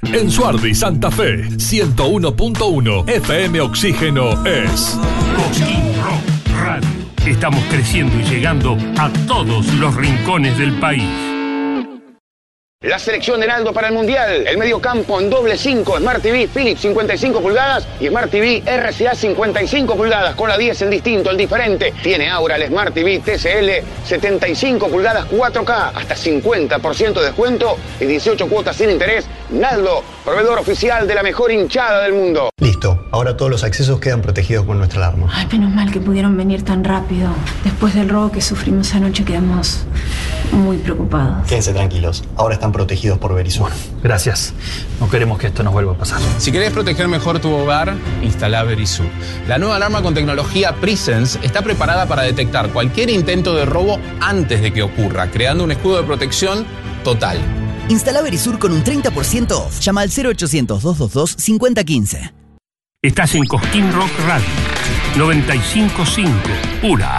En Suardi, Santa Fe, 101.1 FM Oxígeno es Cosquín Rock Radio. Estamos creciendo y llegando a todos los rincones del país. La selección de Heraldo para el Mundial. El mediocampo en doble 5, Smart TV Philips 55 pulgadas y Smart TV RCA 55 pulgadas con la 10, el distinto, el diferente. Tiene ahora el Smart TV TCL 75 pulgadas 4K, hasta 50% de descuento y 18 cuotas sin interés. Naldo, proveedor oficial de la mejor hinchada del mundo. Listo, ahora todos los accesos quedan protegidos con nuestra alarma. Ay, menos mal que pudieron venir tan rápido. Después del robo que sufrimos anoche quedamos muy preocupados. Quédense tranquilos, ahora están protegidos por Verisur. Gracias. No queremos que esto nos vuelva a pasar. Si querés proteger mejor tu hogar, instala Verisur. La nueva alarma con tecnología Presence está preparada para detectar cualquier intento de robo antes de que ocurra, creando un escudo de protección total. Instala Verisur con un 30% off. Llama al 0800-222-5015. Estás en Cosquín Rock Radio 95.5, pura